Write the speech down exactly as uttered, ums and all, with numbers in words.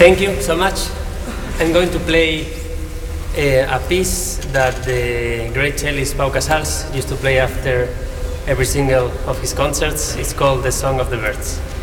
Thank you so much. I'm going to play uh, a piece that the great cellist Pau Casals used to play after every single of his concerts. It's called The Song of the Birds.